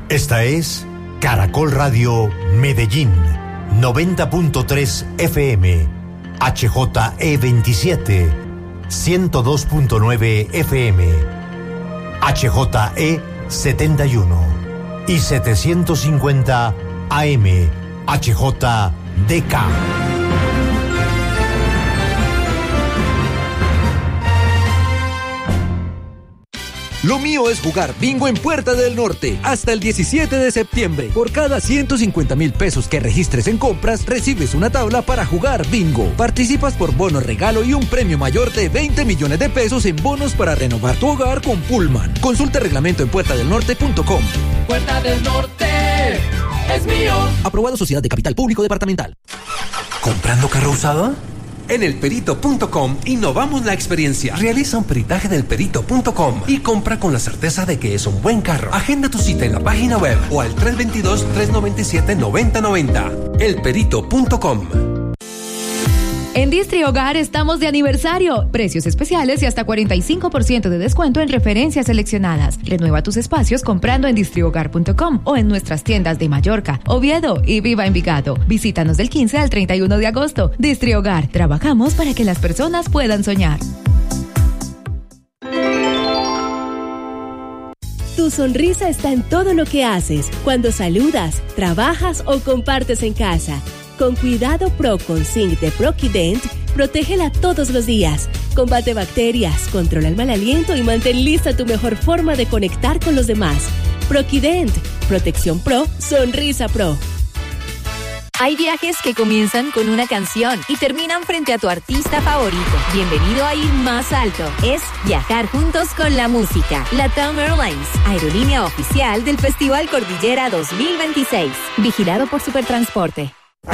Esta es Caracol Radio Medellín, 90.3 FM, HJE27, 102.9 FM, HJE71 y 750 AM, HJDK. Lo mío es jugar bingo en Puerta del Norte hasta el 17 de septiembre. Por cada 150.000 pesos que registres en compras, recibes una tabla para jugar bingo. Participas por bono regalo y un premio mayor de 20 millones de pesos en bonos para renovar tu hogar con Pullman. Consulta el reglamento en puertadelnorte.com. Puerta del Norte es mío. Aprobado Sociedad de Capital Público Departamental. ¿Comprando carro usado? En elperito.com innovamos la experiencia. Realiza un peritaje en elperito.com y compra con la certeza de que es un buen carro. Agenda tu cita en la página web o al 322-397-9090. elperito.com. En Distri Hogar estamos de aniversario. Precios especiales y hasta 45% de descuento en referencias seleccionadas. Renueva tus espacios comprando en distrihogar.com o en nuestras tiendas de Mallorca, Oviedo y Viva Envigado. Visítanos del 15 al 31 de agosto. Distri Hogar. Trabajamos para que las personas puedan soñar. Tu sonrisa está en todo lo que haces, cuando saludas, trabajas o compartes en casa. Con Cuidado Pro con Zinc de Proquident, protégela todos los días. Combate bacterias, controla el mal aliento y mantén lista tu mejor forma de conectar con los demás. Proquident, protección pro, sonrisa pro. Hay viajes que comienzan con una canción y terminan frente a tu artista favorito. Bienvenido a ir más alto. Es viajar juntos con la música. LATAM Airlines, aerolínea oficial del Festival Cordillera 2026. Vigilado por Supertransporte.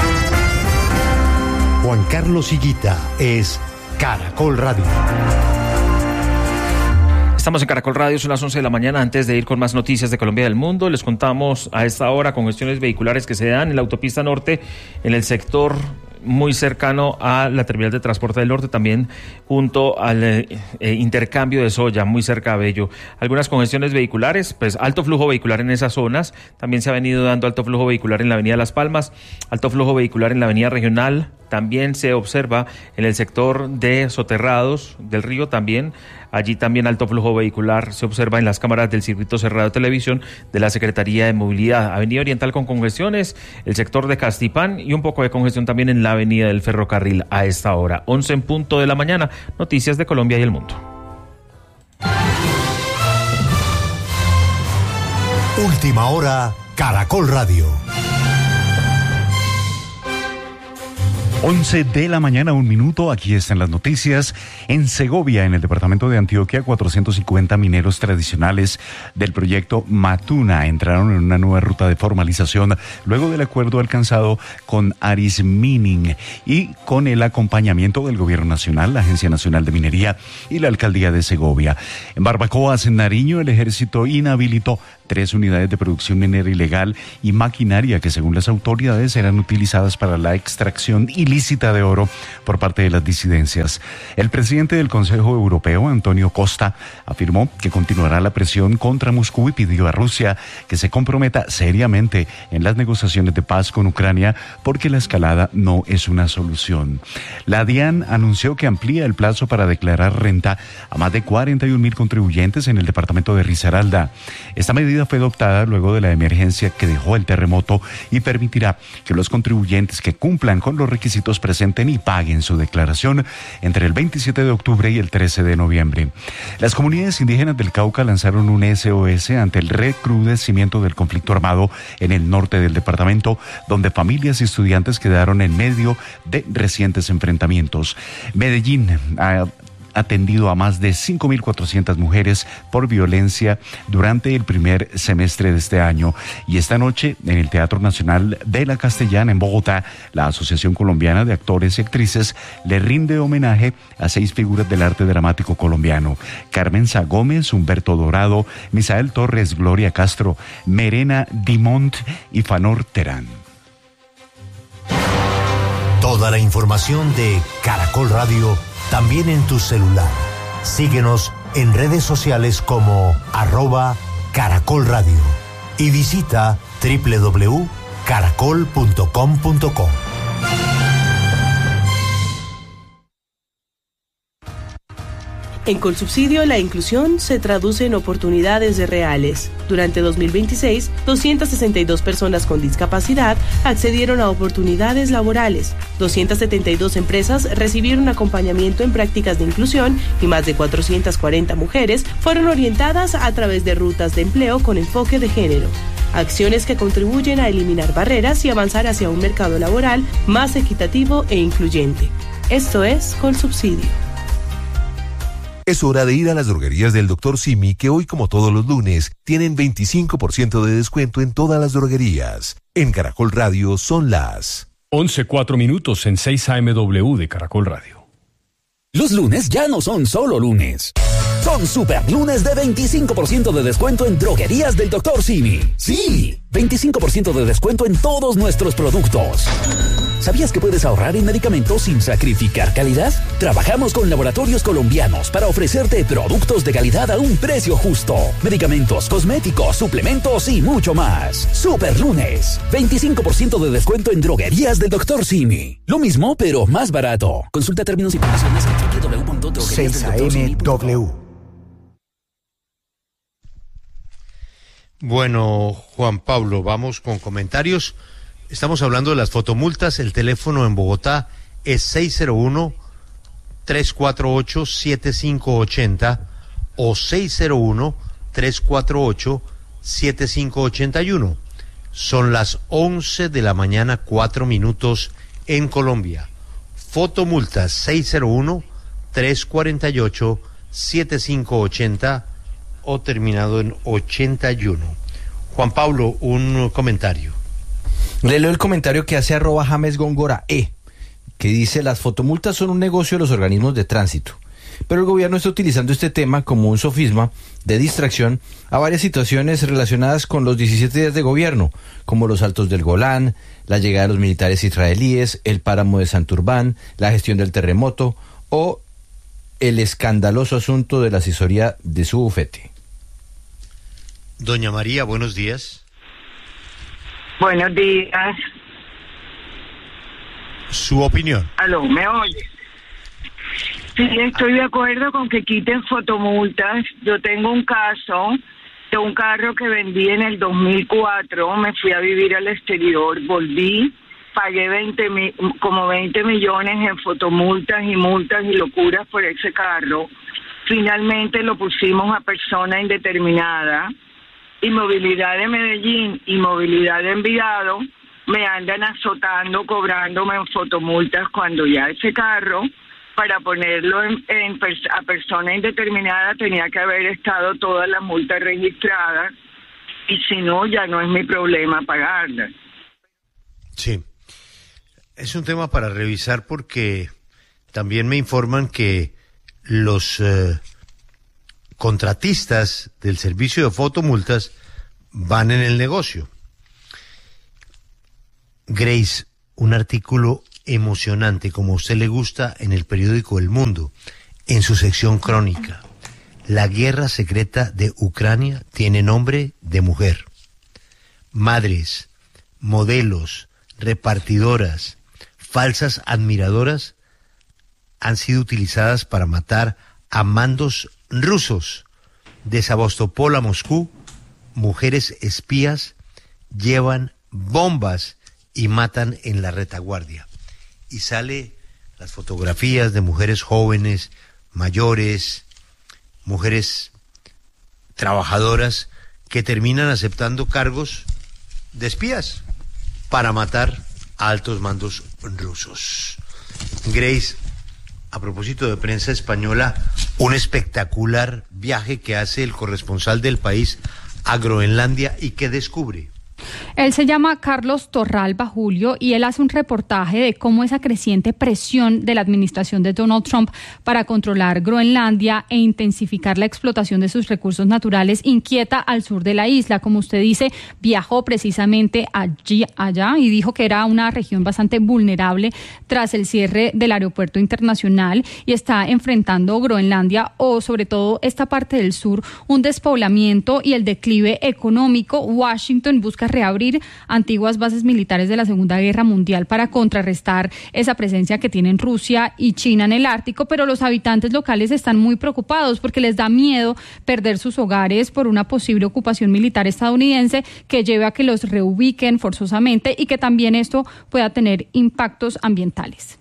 Juan Carlos Higuita es Caracol Radio. Estamos en Caracol Radio, son las 11 de la mañana. Antes de ir con más noticias de Colombia y del mundo, les contamos a esta hora congestiones vehiculares que se dan en la autopista norte, en el sector muy cercano a la terminal de transporte del norte, también junto al intercambio de soya, muy cerca a Bello. Algunas congestiones vehiculares, pues alto flujo vehicular en esas zonas. También se ha venido dando alto flujo vehicular en la avenida Las Palmas, alto flujo vehicular en la avenida Regional. También se observa en el sector de Soterrados del Río, también allí también alto flujo vehicular se observa en las cámaras del circuito cerrado de televisión de la Secretaría de Movilidad. Avenida Oriental con congestiones, el sector de Castipán y un poco de congestión también en la avenida del Ferrocarril a esta hora. 11 en punto de la mañana, noticias de Colombia y el mundo. Última hora, Caracol Radio. 11 de la mañana, 1 minuto, aquí están las noticias. En Segovia, en el departamento de Antioquia, 450 mineros tradicionales del proyecto Matuna entraron en una nueva ruta de formalización luego del acuerdo alcanzado con Aris Mining y con el acompañamiento del Gobierno Nacional, la Agencia Nacional de Minería y la Alcaldía de Segovia. En Barbacoas, en Nariño, el ejército inhabilitó 3 unidades de producción minera ilegal y maquinaria que, según las autoridades, eran utilizadas para la extracción ilícita de oro por parte de las disidencias. El presidente del Consejo Europeo, Antonio Costa, afirmó que continuará la presión contra Moscú y pidió a Rusia que se comprometa seriamente en las negociaciones de paz con Ucrania porque la escalada no es una solución. La DIAN anunció que amplía el plazo para declarar renta a más de 41.000 contribuyentes en el departamento de Risaralda. Esta medida fue adoptada luego de la emergencia que dejó el terremoto y permitirá que los contribuyentes que cumplan con los requisitos presenten y paguen su declaración entre el 27 de octubre y el 13 de noviembre. Las comunidades indígenas del Cauca lanzaron un SOS ante el recrudecimiento del conflicto armado en el norte del departamento, donde familias y estudiantes quedaron en medio de recientes enfrentamientos. Medellín ha atendido a más de 5.400 mujeres por violencia durante el primer semestre de este año. Y esta noche, en el Teatro Nacional de la Castellana, en Bogotá, la Asociación Colombiana de Actores y Actrices le rinde homenaje a 6 figuras del arte dramático colombiano: Carmenza Gómez, Humberto Dorado, Misael Torres, Gloria Castro, Merena Dimont y Fanor Terán. Toda la información de Caracol Radio también en tu celular. Síguenos en redes sociales como @Caracol Radio. y visita www.caracol.com.co. En Colsubsidio, la inclusión se traduce en oportunidades reales. Durante 2026, 262 personas con discapacidad accedieron a oportunidades laborales. 272 empresas recibieron acompañamiento en prácticas de inclusión y más de 440 mujeres fueron orientadas a través de rutas de empleo con enfoque de género. Acciones que contribuyen a eliminar barreras y avanzar hacia un mercado laboral más equitativo e incluyente. Esto es Colsubsidio. Es hora de ir a las droguerías del Dr. Simi, que hoy, como todos los lunes, tienen 25% de descuento en todas las droguerías. En Caracol Radio son las 11:04 en 6 AMW de Caracol Radio. Los lunes ya no son solo lunes. Son super lunes de 25% de descuento en droguerías del Dr. Simi. Sí, 25% de descuento en todos nuestros productos. ¿Sabías que puedes ahorrar en medicamentos sin sacrificar calidad? Trabajamos con laboratorios colombianos para ofrecerte productos de calidad a un precio justo. Medicamentos, cosméticos, suplementos y mucho más. Super lunes, 25% de descuento en droguerías del Dr. Simi. Lo mismo, pero más barato. Consulta términos y condiciones en www.drogueriasdeldoctorsimi.com. Bueno, Juan Pablo, vamos con comentarios. Estamos hablando de las fotomultas. El teléfono en Bogotá es 601-348-7580 o 601-348-7581. Son las 11 de la mañana, 4 minutos en Colombia. Fotomultas 601-348-7580 o terminado en 81. Juan Pablo, un comentario. Le leo el comentario que hace @JamesGóngora que dice: las fotomultas son un negocio de los organismos de tránsito, pero el gobierno está utilizando este tema como un sofisma de distracción a varias situaciones relacionadas con los 17 días de gobierno, como los Altos del Golán, la llegada de los militares israelíes, el páramo de Santurbán, la gestión del terremoto o el escandaloso asunto de la asesoría de su bufete. Doña María, buenos días. Buenos días. Su opinión. Aló, ¿me oye? Sí, estoy de acuerdo con que quiten fotomultas. Yo tengo un caso de un carro que vendí en el 2004. Me fui a vivir al exterior, volví, pagué 20 millones en fotomultas y multas y locuras por ese carro. Finalmente lo pusimos a persona indeterminada. Y Movilidad de Medellín y Movilidad de Envigado me andan azotando, cobrándome en fotomultas cuando ya ese carro, para ponerlo a persona indeterminada, tenía que haber estado todas las multas registradas, y si no, ya no es mi problema pagarlas. Sí, es un tema para revisar, porque también me informan que los contratistas del servicio de fotomultas van en el negocio. Grace, un artículo emocionante, como a usted le gusta, en el periódico El Mundo, en su sección crónica. La guerra secreta de Ucrania tiene nombre de mujer. Madres, modelos, repartidoras, falsas admiradoras han sido utilizadas para matar a mandos rusos. De Sebastopol a Moscú, mujeres espías llevan bombas y matan en la retaguardia. Y sale las fotografías de mujeres jóvenes, mayores, mujeres trabajadoras que terminan aceptando cargos de espías para matar a altos mandos rusos. Grace, a propósito de prensa española, un espectacular viaje que hace el corresponsal del País a Groenlandia y que descubre. Él se llama Carlos Torralba, Julio, y él hace un reportaje de cómo esa creciente presión de la administración de Donald Trump para controlar Groenlandia e intensificar la explotación de sus recursos naturales inquieta al sur de la isla. Como usted dice, viajó precisamente allá y dijo que era una región bastante vulnerable tras el cierre del aeropuerto internacional y está enfrentando Groenlandia, o sobre todo esta parte del sur, un despoblamiento y el declive económico. Washington busca reabrir antiguas bases militares de la Segunda Guerra Mundial para contrarrestar esa presencia que tienen Rusia y China en el Ártico, pero los habitantes locales están muy preocupados porque les da miedo perder sus hogares por una posible ocupación militar estadounidense que lleve a que los reubiquen forzosamente y que también esto pueda tener impactos ambientales.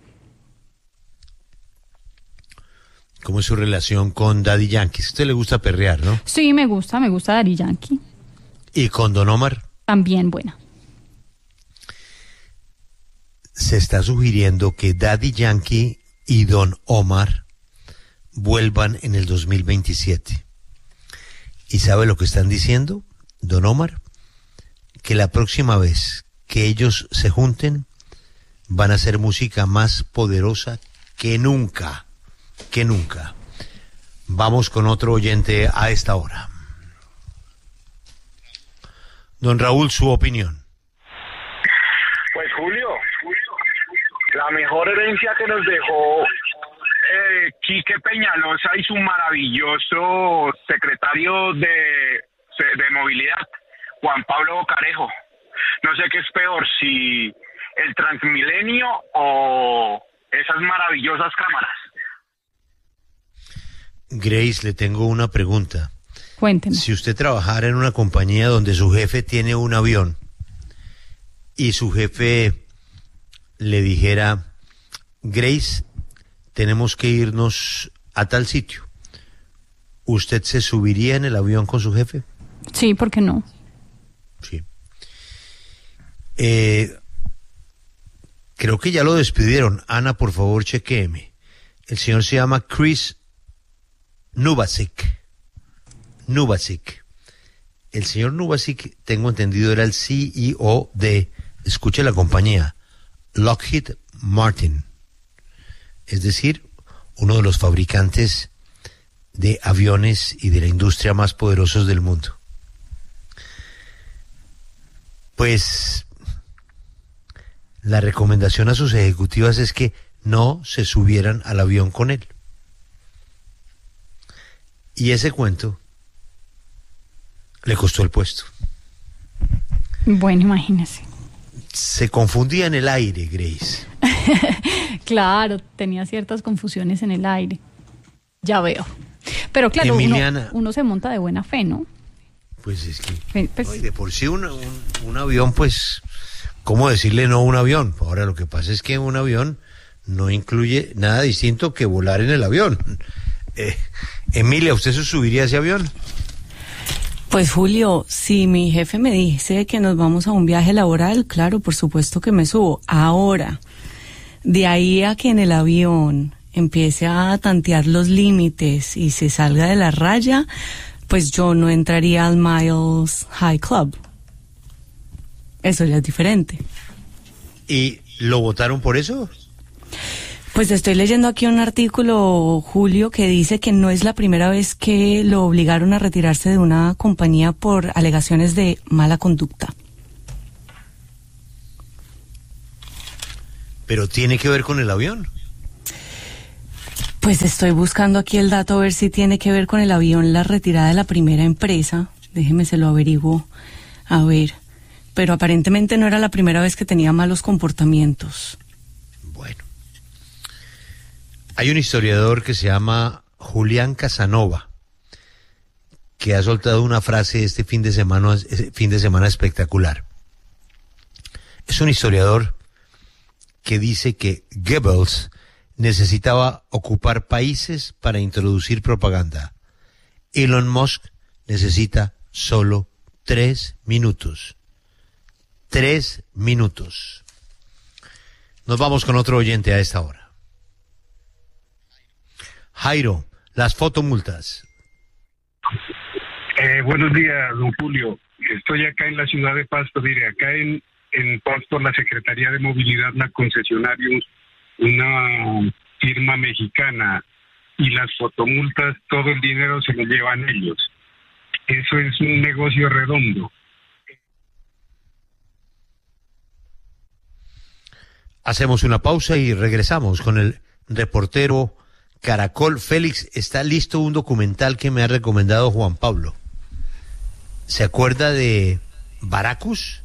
¿Cómo es su relación con Daddy Yankee? A usted le gusta perrear, ¿no? Sí, me gusta Daddy Yankee. ¿Y con Don Omar? También buena. Se está sugiriendo que Daddy Yankee y Don Omar vuelvan en el 2027. ¿Y sabe lo que están diciendo, Don Omar? Que la próxima vez que ellos se junten van a hacer música más poderosa que nunca. Que nunca. Vamos con otro oyente a esta hora. Don Raúl, su opinión. Pues Julio, la mejor herencia que nos dejó Quique Peñalosa y su maravilloso secretario de movilidad, Juan Pablo Bocarejo. No sé qué es peor, si el Transmilenio o esas maravillosas cámaras. Grace, le tengo una pregunta. Cuénteme. Si usted trabajara en una compañía donde su jefe tiene un avión y su jefe le dijera, Grace, tenemos que irnos a tal sitio, ¿usted se subiría en el avión con su jefe? Sí, ¿por qué no? Sí. Creo que ya lo despidieron. Ana, por favor, chequéeme. El señor se llama Chris Novacek. El señor Novacek, tengo entendido, era el CEO de, escuche la compañía, Lockheed Martin. Es decir, uno de los fabricantes de aviones y de la industria más poderosos del mundo. Pues la recomendación a sus ejecutivas es que no se subieran al avión con él. Y ese cuento le costó el puesto. Bueno, imagínese. Se confundía en el aire, Grace. Claro, tenía ciertas confusiones en el aire. Ya veo. Pero claro, uno se monta de buena fe, ¿no? Pues es que no, y de por sí un avión, pues, ¿cómo decirle no a un avión? Ahora lo que pasa es que un avión no incluye nada distinto que volar en el avión. Emilia, ¿usted se subiría a ese avión? Pues Julio, si mi jefe me dice que nos vamos a un viaje laboral, claro, por supuesto que me subo. Ahora, de ahí a que en el avión empiece a tantear los límites y se salga de la raya, pues yo no entraría al Miles High Club. Eso ya es diferente. ¿Y lo votaron por eso? Pues estoy leyendo aquí un artículo, Julio, que dice que no es la primera vez que lo obligaron a retirarse de una compañía por alegaciones de mala conducta. ¿Pero tiene que ver con el avión? Pues estoy buscando aquí el dato a ver si tiene que ver con el avión la retirada de la primera empresa. Déjeme se lo averiguo. A ver. Pero aparentemente no era la primera vez que tenía malos comportamientos. Bueno. Hay un historiador que se llama Julián Casanova, que ha soltado una frase este fin de semana espectacular. Es un historiador que dice que Goebbels necesitaba ocupar países para introducir propaganda. Elon Musk necesita solo 3 minutos. 3 minutos. Nos vamos con otro oyente a esta hora. Jairo, las fotomultas. Buenos días, don Julio. Estoy acá en la ciudad de Pasto. Mire, acá en Pasto la Secretaría de Movilidad, la concesionaria, una firma mexicana, y las fotomultas, todo el dinero se lo llevan ellos. Eso es un negocio redondo. Hacemos una pausa y regresamos con el reportero Caracol. Félix, está listo un documental que me ha recomendado Juan Pablo. ¿Se acuerda de Baracus?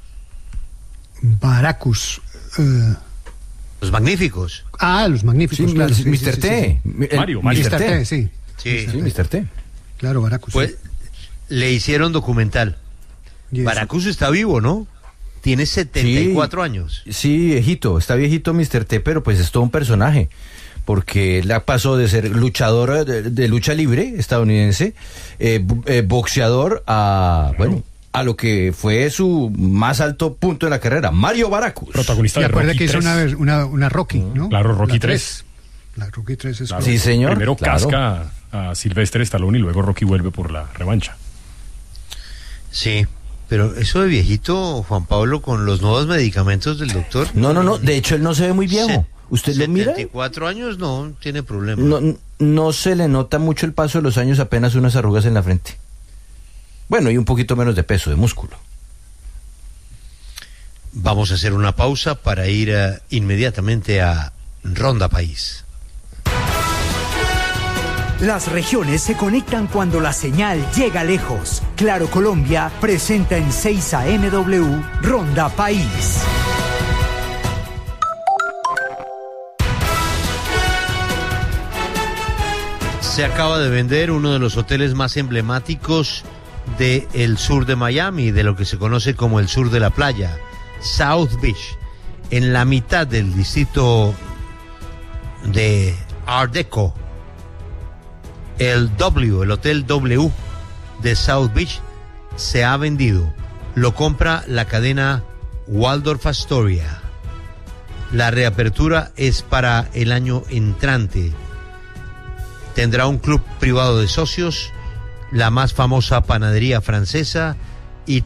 Baracus. Los Magníficos. Los Magníficos, sí, claro. Mr. T. Mario Mr. T, sí. Sí, Mr. T. Claro, Baracus. Pues le hicieron documental. Baracus está vivo, ¿no? Tiene 74 años. Sí, viejito, está viejito Mr. T, pero pues es todo un personaje, porque él pasó de ser luchador de lucha libre estadounidense, boxeador, a lo que fue su más alto punto en la carrera, Mario Baracus. Protagonista de Rocky 3. Que hizo una Rocky, ¿no? Claro, Rocky 3. La Rocky 3 es... Claro. Sí, señor. Primero casca a Sylvester Stallone y luego Rocky vuelve por la revancha. Sí, pero eso de viejito, Juan Pablo, con los nuevos medicamentos del doctor... No, de hecho él no se ve muy viejo. ¿Usted lo mira? 74 años no tiene problema. No se le nota mucho el paso de los años, apenas unas arrugas en la frente. Bueno, y un poquito menos de peso, de músculo. Vamos a hacer una pausa para ir inmediatamente a Ronda País. Las regiones se conectan cuando la señal llega lejos. Claro Colombia presenta en 6 AMW Ronda País. Se acaba de vender uno de los hoteles más emblemáticos del sur de Miami, de lo que se conoce como el sur de la playa, South Beach, en la mitad del distrito de Art Deco. El Hotel W de South Beach se ha vendido. Lo compra la cadena Waldorf Astoria. La reapertura es para el año entrante. Tendrá un club privado de socios, la más famosa panadería francesa y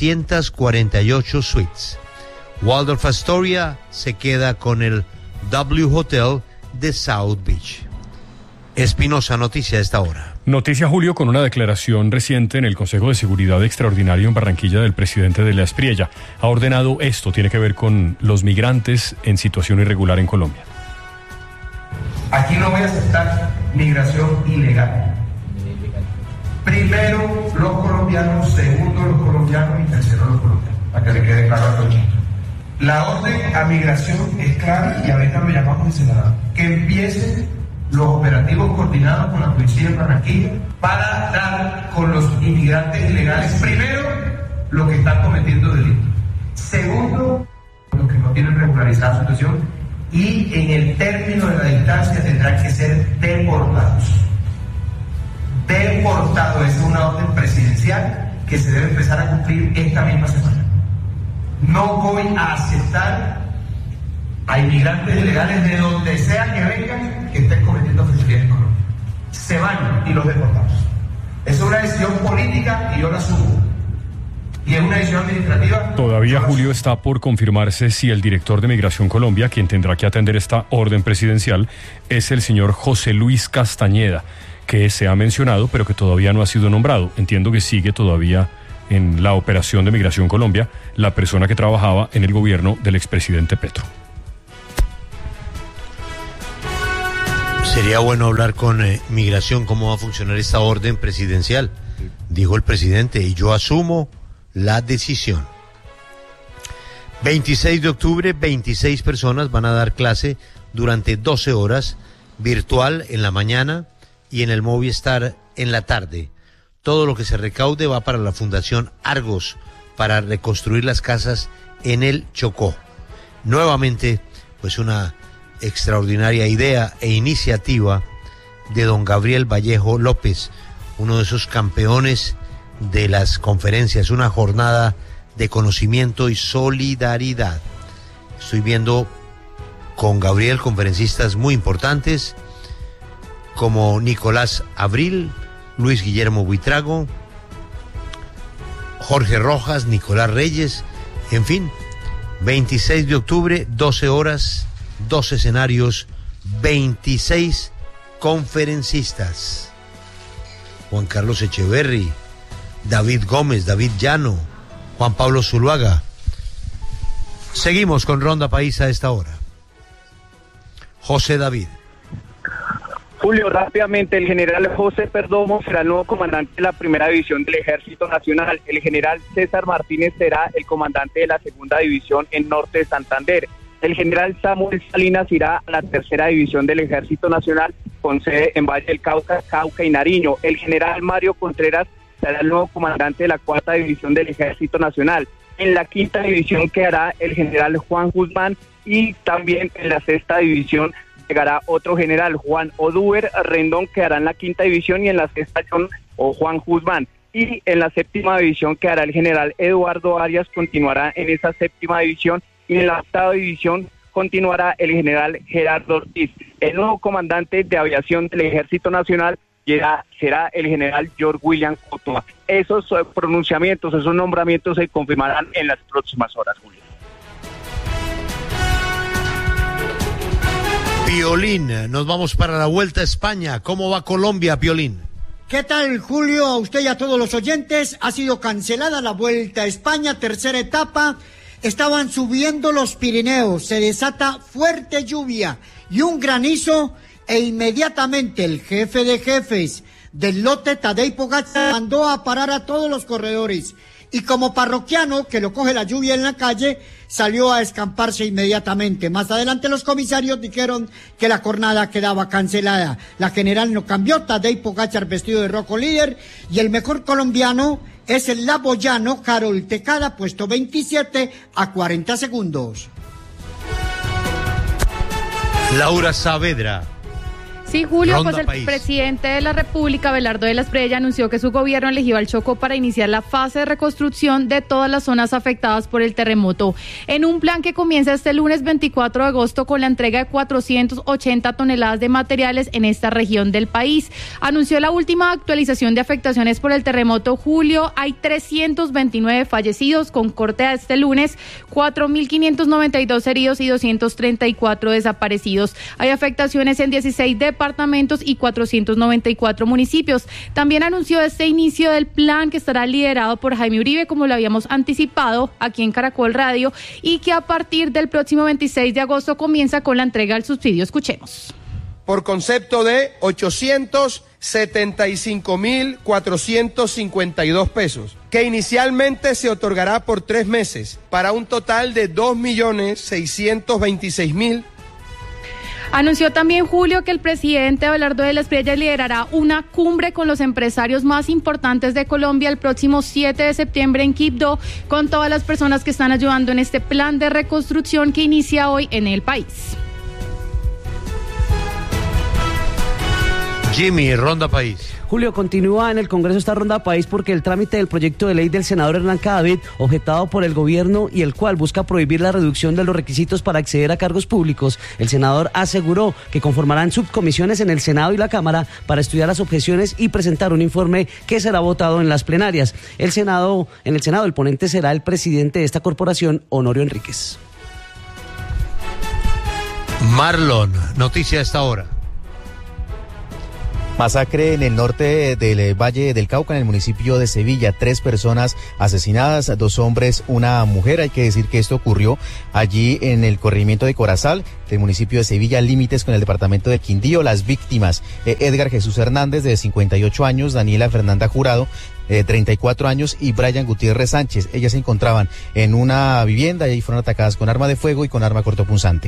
348 suites. Waldorf Astoria se queda con el W Hotel de South Beach. Espinosa, noticia a esta hora. Noticia, Julio, con una declaración reciente en el Consejo de Seguridad Extraordinario en Barranquilla del presidente de la Espriella. Ha ordenado esto, tiene que ver con los migrantes en situación irregular en Colombia. Aquí no voy a aceptar migración ilegal. Primero los colombianos, segundo los colombianos y tercero los colombianos, para que le quede claro a todos. La orden a migración es clara y ahorita lo llamamos encerrado. Que empiecen los operativos coordinados con la policía de Barranquilla para dar con los inmigrantes ilegales, primero, los que están cometiendo delitos. Segundo, los que no tienen regularizada su situación y en el término de la distancia tendrán que ser deportados. Deportados, es una orden presidencial que se debe empezar a cumplir esta misma semana. No voy a aceptar a inmigrantes ilegales de donde sea que vengan que estén cometiendo fechorías en Colombia. Se van y los deportamos. Es una decisión política y yo la asumo. Y es una decisión administrativa. Todavía, Julio, está por confirmarse si el director de Migración Colombia, quien tendrá que atender esta orden presidencial, es el señor José Luis Castañeda, que se ha mencionado, pero que todavía no ha sido nombrado. Entiendo que sigue todavía en la operación de Migración Colombia la persona que trabajaba en el gobierno del expresidente Petro. Sería bueno hablar con Migración cómo va a funcionar esta orden presidencial, dijo el presidente, y yo asumo la decisión. 26 de octubre, 26 personas van a dar clase durante 12 horas, virtual en la mañana y en el Movistar en la tarde. Todo lo que se recaude va para la Fundación Argos, para reconstruir las casas en el Chocó. Nuevamente, pues una extraordinaria idea e iniciativa de don Gabriel Vallejo López, uno de esos campeones de las conferencias, una jornada de conocimiento y solidaridad. Estoy viendo con Gabriel conferencistas muy importantes como Nicolás Abril, Luis Guillermo Buitrago, Jorge Rojas, Nicolás Reyes, en fin, 26 de octubre, 12 horas, 2 escenarios, 26 conferencistas. Juan Carlos Echeverry, David Gómez, David Llano, Juan Pablo Zuluaga. Seguimos con Ronda País a esta hora. José David. Julio, rápidamente, el general José Perdomo será el nuevo comandante de la primera división del Ejército Nacional. El general César Martínez será el comandante de la segunda división en Norte de Santander. El general Samuel Salinas irá a la tercera división del Ejército Nacional con sede en Valle del Cauca, Cauca y Nariño. El general Mario Contreras será el nuevo comandante de la cuarta división del Ejército Nacional. En la quinta división quedará el general Juan Guzmán y también en la sexta división llegará otro general, Juan Oduber Rendón, quedará en la quinta división y en la sexta Juan Guzmán. Y en la séptima división quedará el general Eduardo Arias, continuará en esa séptima división, y en la octava división continuará el general Gerardo Ortiz. El nuevo comandante de aviación del Ejército Nacional será el general George William Cotua. Esos pronunciamientos, esos nombramientos se confirmarán en las próximas horas, Julio. Piolín, nos vamos para la Vuelta a España. ¿Cómo va Colombia, Piolín? ¿Qué tal, Julio? A usted y a todos los oyentes. Ha sido cancelada la Vuelta a España, tercera etapa. Estaban subiendo los Pirineos, se desata fuerte lluvia y un granizo, e inmediatamente el jefe de jefes del lote, Tadej Pogačar, mandó a parar a todos los corredores. Y como parroquiano, que lo coge la lluvia en la calle, salió a escamparse inmediatamente. Más adelante los comisarios dijeron que la jornada quedaba cancelada. La general no cambió, Tadej Pogačar vestido de rojo líder, y el mejor colombiano es el laboyano Harold Tecada, puesto 27 a 40 segundos. Laura Saavedra. Sí, Julio, Ronda pues el País. presidente de la República, Abelardo de la Espriella, anunció que su gobierno eligió al Chocó para iniciar la fase de reconstrucción de todas las zonas afectadas por el terremoto, en un plan que comienza este lunes 24 de agosto con la entrega de 480 toneladas de materiales en esta región del país. Anunció la última actualización de afectaciones por el terremoto. Julio, hay 329 fallecidos con corte a este lunes, 4.592 heridos y 234 desaparecidos. Hay afectaciones en 16 departamentos y 494 municipios. También anunció este inicio del plan, que estará liderado por Jaime Uribe, como lo habíamos anticipado aquí en Caracol Radio, y que a partir del próximo 26 de agosto comienza con la entrega del subsidio. Escuchemos. Por concepto de 875.452 pesos, que inicialmente se otorgará por 3 meses, para un total de 2.626.000. Anunció también, Julio, que el presidente Abelardo de la Espriella liderará una cumbre con los empresarios más importantes de Colombia el próximo 7 de septiembre en Quibdó, con todas las personas que están ayudando en este plan de reconstrucción que inicia hoy en el país. Jimmy, Ronda País. Julio, continúa en el Congreso esta Ronda País porque el trámite del proyecto de ley del senador Hernán Cadavid, objetado por el gobierno y el cual busca prohibir la reducción de los requisitos para acceder a cargos públicos, el senador aseguró que conformarán subcomisiones en el Senado y la Cámara para estudiar las objeciones y presentar un informe que será votado en las plenarias. En el Senado el ponente será el presidente de esta corporación, Honorio Enríquez. Marlon, noticia a esta hora. Masacre en el norte del Valle del Cauca, en el municipio de Sevilla. 3 personas asesinadas, 2 hombres, una mujer. Hay que decir que esto ocurrió allí en el corregimiento de Corazal, del municipio de Sevilla, límites con el departamento del Quindío. Las víctimas, Edgar Jesús Hernández, de 58 años, Daniela Fernanda Jurado, 34 años, y Brian Gutiérrez Sánchez. Ellas se encontraban en una vivienda y ahí fueron atacadas con arma de fuego y con arma cortopunzante.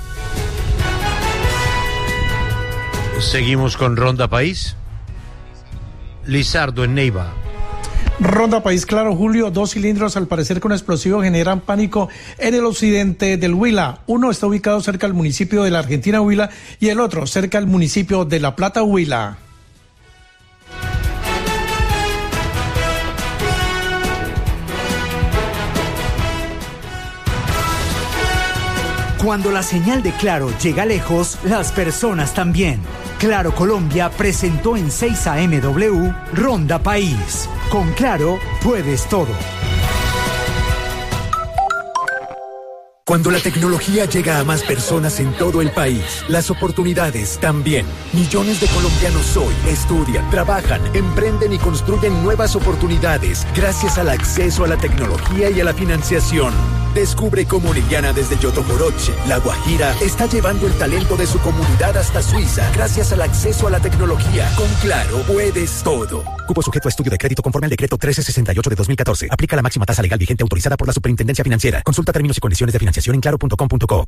Seguimos con Ronda País. Lizardo en Neiva. Ronda País, claro, Julio. 2 cilindros al parecer con explosivo generan pánico en el occidente del Huila. Uno está ubicado cerca del municipio de la Argentina Huila y el otro cerca del municipio de La Plata Huila. Cuando la señal de Claro llega lejos, las personas también. Claro Colombia presentó en 6 AMW Ronda País. Con Claro, puedes todo. Cuando la tecnología llega a más personas en todo el país, las oportunidades también. Millones de colombianos hoy estudian, trabajan, emprenden y construyen nuevas oportunidades gracias al acceso a la tecnología y a la financiación. Descubre cómo Liliana desde Yotogoroche, La Guajira, está llevando el talento de su comunidad hasta Suiza gracias al acceso a la tecnología. Con Claro, puedes todo. Cupo sujeto a estudio de crédito conforme al decreto 1368 de 2014. Aplica la máxima tasa legal vigente autorizada por la Superintendencia Financiera. Consulta términos y condiciones de financiación en claro.com.co.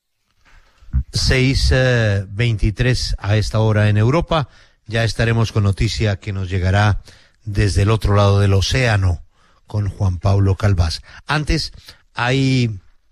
6:23 a esta hora en Europa. Ya estaremos con noticia que nos llegará desde el otro lado del océano con Juan Pablo Calvás. Antes, hay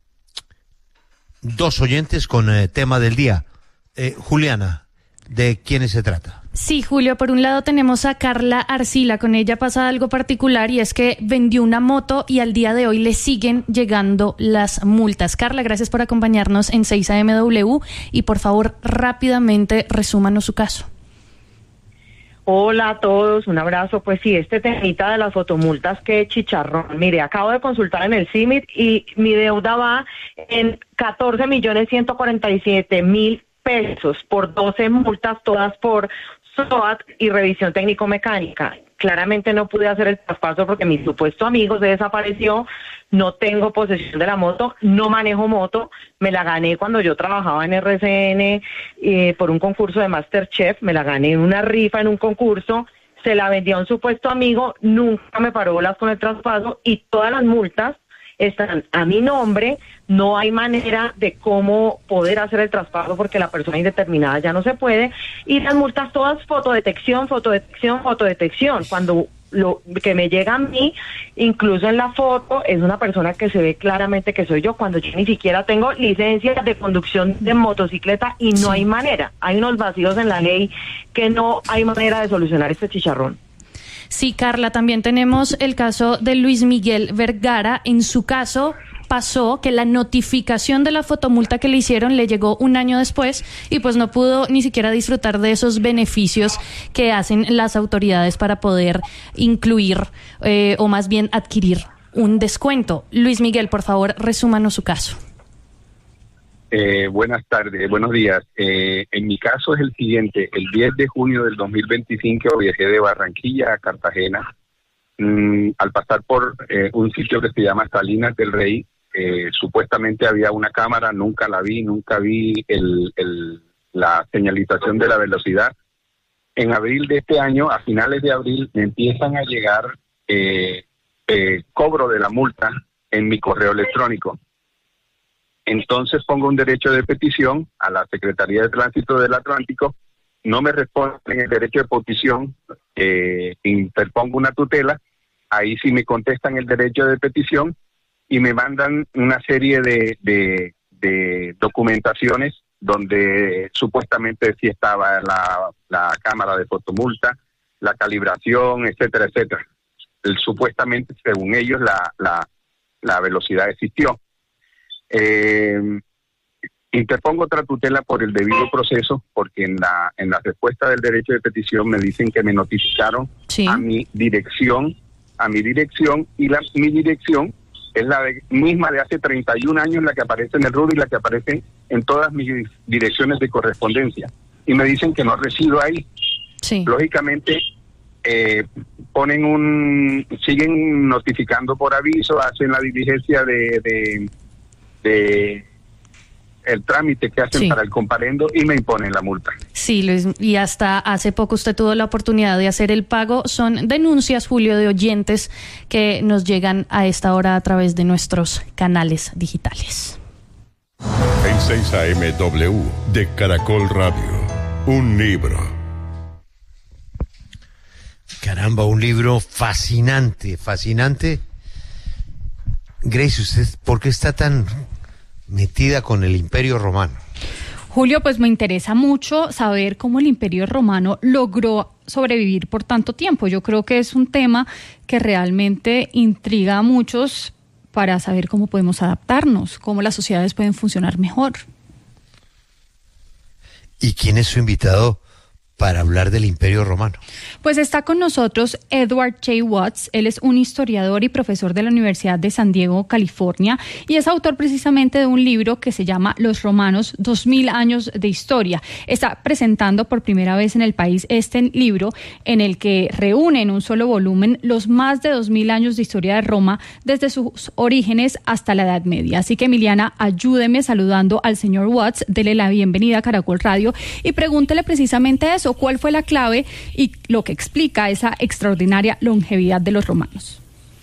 dos oyentes con tema del día. Juliana, ¿de quiénes se trata? Sí, Julio, por un lado tenemos a Carla Arcila. Con ella pasa algo particular y es que vendió una moto y al día de hoy le siguen llegando las multas. Carla, gracias por acompañarnos en 6 AMW y por favor rápidamente resúmanos su caso. Hola a todos, un abrazo. Pues sí, este temita de las fotomultas, que chicharrón. Mire, acabo de consultar en el CIMIT y mi deuda va en 14.147.000 pesos por 12 multas, todas por SOAT y revisión técnico-mecánica. Claramente no pude hacer el traspaso porque mi supuesto amigo se desapareció, no tengo posesión de la moto, no manejo moto, me la gané cuando yo trabajaba en RCN por un concurso de MasterChef, me la gané en una rifa en un concurso, se la vendí a un supuesto amigo, nunca me paró bolas con el traspaso y todas las multas están a mi nombre, no hay manera de cómo poder hacer el traspaso porque la persona indeterminada ya no se puede, y las multas todas fotodetección, cuando lo que me llega a mí, incluso en la foto, es una persona que se ve claramente que soy yo, cuando yo ni siquiera tengo licencia de conducción de motocicleta y no hay manera, hay unos vacíos en la ley que no hay manera de solucionar este chicharrón. Sí, Carla, también tenemos el caso de Luis Miguel Vergara. En su caso pasó que la notificación de la fotomulta que le hicieron le llegó un año después y pues no pudo ni siquiera disfrutar de esos beneficios que hacen las autoridades para poder incluir o más bien adquirir un descuento. Luis Miguel, por favor, resúmanos su caso. Buenas tardes, buenos días. En mi caso es el siguiente. El 10 de junio del 2025 viajé de Barranquilla a Cartagena. Al pasar por un sitio que se llama Salinas del Rey, supuestamente había una cámara, nunca la vi, nunca vi la señalización de la velocidad. En abril de este año, a finales de abril, me empiezan a llegar cobro de la multa en mi correo electrónico. Entonces pongo un derecho de petición a la Secretaría de Tránsito del Atlántico, no me responden el derecho de petición, interpongo una tutela, ahí sí me contestan el derecho de petición y me mandan una serie de documentaciones donde supuestamente sí estaba la cámara de fotomulta, la calibración, etcétera, etcétera. Supuestamente, según ellos, la velocidad existió. Interpongo otra tutela por el debido proceso, porque en la respuesta del derecho de petición me dicen que me notificaron a mi dirección, y mi dirección es la misma de hace 31 años, la que aparece en el RUD y la que aparece en todas mis direcciones de correspondencia, y me dicen que no resido ahí. Lógicamente siguen notificando por aviso, hacen la diligencia de el trámite que hacen para el comparendo y me imponen la multa. Sí, Luis, y hasta hace poco usted tuvo la oportunidad de hacer el pago. Son denuncias, Julio, de oyentes que nos llegan a esta hora a través de nuestros canales digitales. En 6 AMW de Caracol Radio, un libro. Caramba, un libro fascinante. Grace, ¿usted por qué está tan metida con el Imperio Romano? Julio, pues me interesa mucho saber cómo el Imperio Romano logró sobrevivir por tanto tiempo. Yo creo que es un tema que realmente intriga a muchos para saber cómo podemos adaptarnos, cómo las sociedades pueden funcionar mejor. ¿Y quién es su invitado para hablar del Imperio Romano? Pues está con nosotros Edward J. Watts. Él es un historiador y profesor de la Universidad de San Diego, California, y es autor precisamente de un libro que se llama Los Romanos, 2000 años de historia. Está presentando por primera vez en el país este libro en el que reúne en un solo volumen los más de 2000 años de historia de Roma desde sus orígenes hasta la Edad Media. Así que, Emiliana, ayúdeme saludando al señor Watts, dele la bienvenida a Caracol Radio y pregúntele precisamente eso. ¿Cuál fue la clave y lo que explica esa extraordinaria longevidad de los romanos?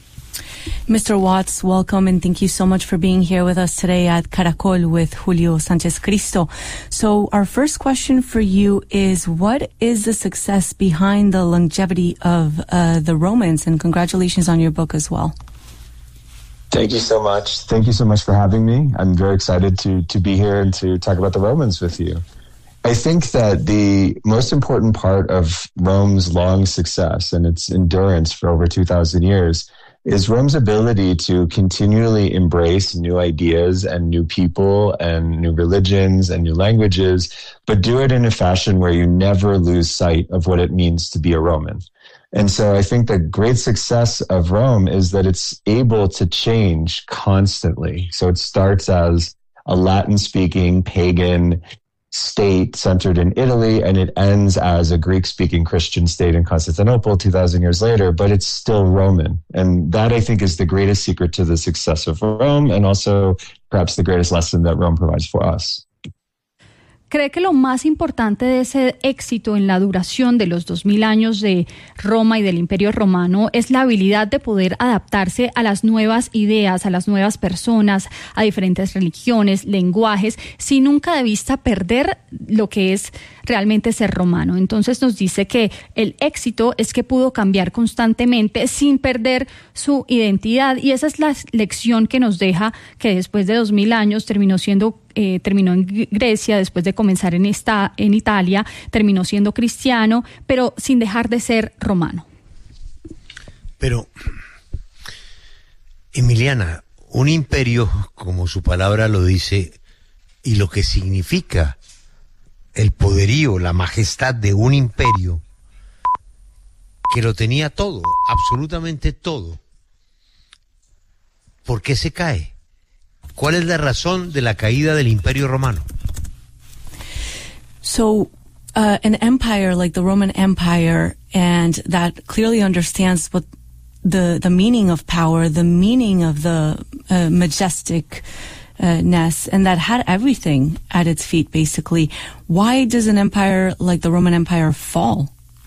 Mr. Watts, welcome and thank you so much for being here with us today at Caracol with Julio Sánchez Cristo. So our first question for you is, what is the success behind the longevity of the Romans? And congratulations on your book as well. Thank you so much. Thank you so much for having me. I'm very excited to be here and to talk about the Romans with you. I think that the most important part of Rome's long success and its endurance for over 2,000 years is Rome's ability to continually embrace new ideas and new people and new religions and new languages, but do it in a fashion where you never lose sight of what it means to be a Roman. And so I think the great success of Rome is that it's able to change constantly. So it starts as a Latin-speaking pagan state centered in Italy, and it ends as a Greek-speaking Christian state in Constantinople 2,000 years later, but it's still Roman. And that, I think, is the greatest secret to the success of Rome, and also perhaps the greatest lesson that Rome provides for us. ¿Cree que lo más importante de ese éxito en la duración de los 2000 años de Roma y del Imperio Romano es la habilidad de poder adaptarse a las nuevas ideas, a las nuevas personas, a diferentes religiones, lenguajes, sin nunca de vista perder lo que es realmente ser romano? Entonces nos dice que el éxito es que pudo cambiar constantemente sin perder su identidad, y esa es la lección que nos deja, que después de 2000 años terminó en Grecia, después de comenzar en Italia, terminó siendo cristiano, pero sin dejar de ser romano. Pero, Emiliana, un imperio, como su palabra lo dice, y lo que significa el poderío, la majestad de un imperio, que lo tenía todo, absolutamente todo, ¿por qué se cae? ¿Cuál es la razón de la caída del Imperio Romano? So, an empire like the Roman Empire, and that clearly understands what the meaning of power, the meaning of the majesticness, and that had everything at its feet, basically. Why does an empire like the Roman Empire fall?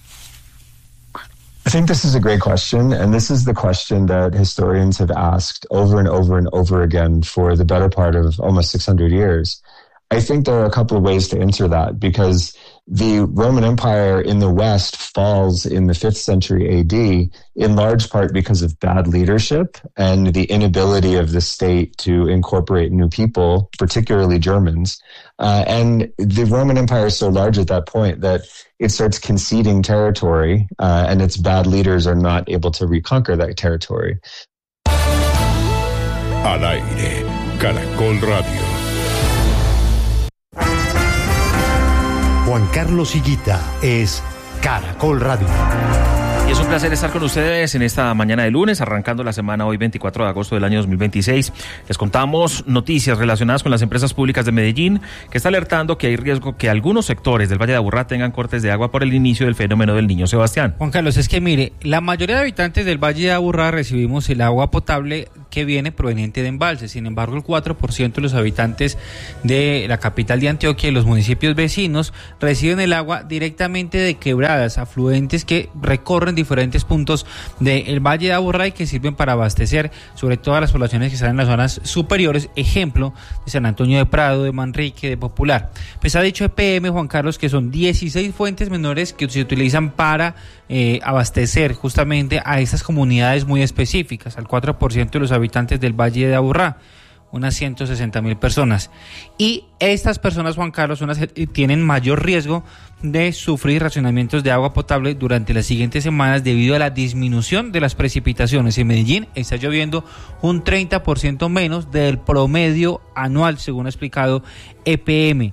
I think this is a great question, and this is the question that historians have asked over and over and over again for the better part of almost 600 years. I think there are a couple of ways to answer that, because the Roman Empire in the West falls in the 5th century AD in large part because of bad leadership and the inability of the state to incorporate new people, particularly Germans. And the Roman Empire is so large at that point that it starts conceding territory, and its bad leaders are not able to reconquer that territory. Al aire, Caracol Radio. Juan Carlos Higuita es Caracol Radio. Y es un placer estar con ustedes en esta mañana de lunes, arrancando la semana hoy 24 de agosto del año 2026. Les contamos noticias relacionadas con las empresas públicas de Medellín, que está alertando que hay riesgo que algunos sectores del Valle de Aburrá tengan cortes de agua por el inicio del fenómeno del Niño Sebastián. Juan Carlos, es que mire, la mayoría de habitantes del Valle de Aburrá recibimos el agua potable que viene proveniente de embalses. Sin embargo, el 4% de los habitantes de la capital de Antioquia y los municipios vecinos reciben el agua directamente de quebradas, afluentes que recorren diferentes puntos del Valle de Aburrá y que sirven para abastecer sobre todo a las poblaciones que están en las zonas superiores, ejemplo de San Antonio de Prado, de Manrique, de Popular. Pues ha dicho EPM, Juan Carlos, que son 16 fuentes menores que se utilizan para abastecer justamente a estas comunidades muy específicas, al 4% de los habitantes del Valle de Aburrá, unas 160,000 personas. Y estas personas, Juan Carlos, tienen mayor riesgo de sufrir racionamientos de agua potable durante las siguientes semanas debido a la disminución de las precipitaciones. En Medellín está lloviendo un 30% menos del promedio anual, según ha explicado EPM.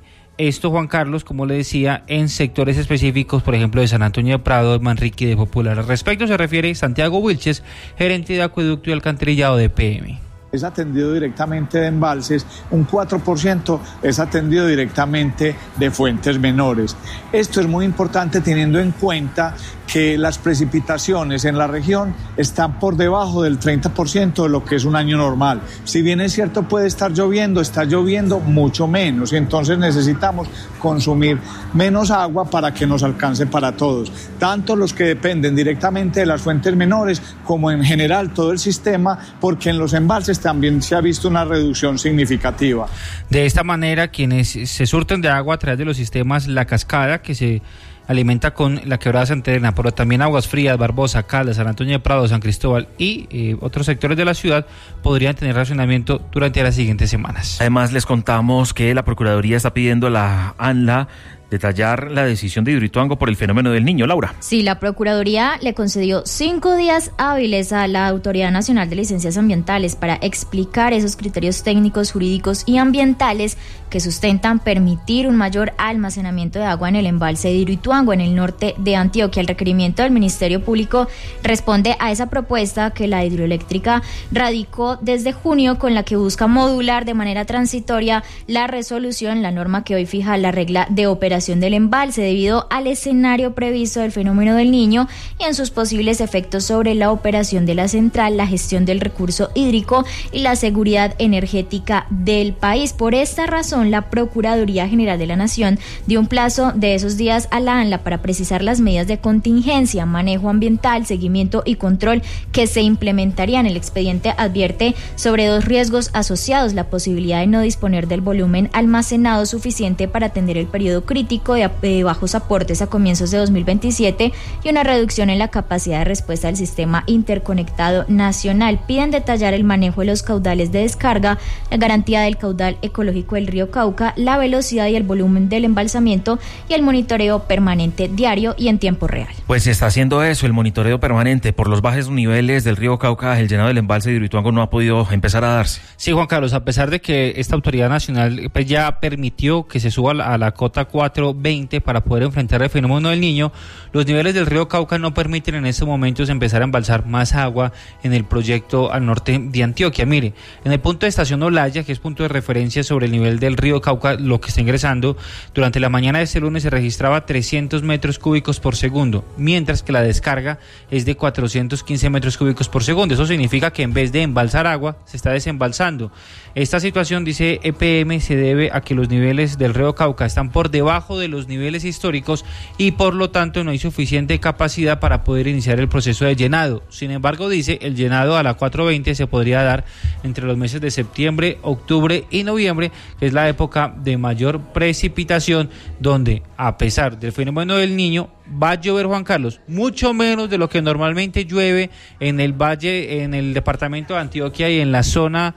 Esto, Juan Carlos, como le decía, en sectores específicos, por ejemplo, de San Antonio de Prado, de Manrique y de Popular. Al respecto se refiere Santiago Wilches, gerente de acueducto y alcantarillado de PM. Es atendido directamente de embalses, un 4% es atendido directamente de fuentes menores. Esto es muy importante teniendo en cuenta que las precipitaciones en la región están por debajo del 30% de lo que es un año normal. Si bien es cierto puede estar lloviendo, está lloviendo mucho menos y entonces necesitamos consumir menos agua para que nos alcance para todos, tanto los que dependen directamente de las fuentes menores como en general todo el sistema, porque en los embalses también se ha visto una reducción significativa. De esta manera, quienes se surten de agua a través de los sistemas La Cascada, que se alimenta con la quebrada Santa Elena, pero también Aguas Frías, Barbosa, Caldas, San Antonio de Prado, San Cristóbal y otros sectores de la ciudad podrían tener racionamiento durante las siguientes semanas. Además, les contamos que la Procuraduría está pidiendo a la ANLA detallar la decisión de Hidroituango por el fenómeno del Niño. Laura. Sí, la Procuraduría le concedió 5 días hábiles a la Autoridad Nacional de Licencias Ambientales para explicar esos criterios técnicos, jurídicos y ambientales que sustentan permitir un mayor almacenamiento de agua en el embalse de Hidroituango, en el norte de Antioquia. El requerimiento del Ministerio Público responde a esa propuesta que la hidroeléctrica radicó desde junio, con la que busca modular de manera transitoria la resolución, la norma que hoy fija la regla de operación del embalse debido al escenario previsto del fenómeno del Niño y en sus posibles efectos sobre la operación de la central, la gestión del recurso hídrico y la seguridad energética del país. Por esta razón, la Procuraduría General de la Nación dio un plazo de esos días a la ANLA para precisar las medidas de contingencia, manejo ambiental, seguimiento y control que se implementarían. El expediente advierte sobre 2 riesgos asociados: la posibilidad de no disponer del volumen almacenado suficiente para atender el periodo crítico de bajos aportes a comienzos de 2027 y una reducción en la capacidad de respuesta del sistema interconectado nacional. Piden detallar el manejo de los caudales de descarga, la garantía del caudal ecológico del río Cauca, la velocidad y el volumen del embalsamiento y el monitoreo permanente diario y en tiempo real. Pues se está haciendo eso, el monitoreo permanente. Por los bajos niveles del río Cauca, el llenado del embalse de Hidroituango no ha podido empezar a darse. Sí, Juan Carlos, a pesar de que esta autoridad nacional pues, ya permitió que se suba a la cota 420 para poder enfrentar el fenómeno del Niño, los niveles del río Cauca no permiten en estos momentos empezar a embalsar más agua en el proyecto al norte de Antioquia. Mire, en el punto de estación Olaya, que es punto de referencia sobre el nivel del río Cauca, lo que está ingresando, durante la mañana de este lunes se registraba 300 metros cúbicos por segundo, mientras que la descarga es de 415 metros cúbicos por segundo. Eso significa que en vez de embalsar agua, se está desembalsando. Esta situación, dice EPM, se debe a que los niveles del río Cauca están por debajo de los niveles históricos y por lo tanto no hay suficiente capacidad para poder iniciar el proceso de llenado. Sin embargo, dice, el llenado a la 420 se podría dar entre los meses de septiembre, octubre y noviembre, que es la época de mayor precipitación, donde a pesar del fenómeno del Niño va a llover, Juan Carlos, mucho menos de lo que normalmente llueve en el valle, en el departamento de Antioquia y en la zona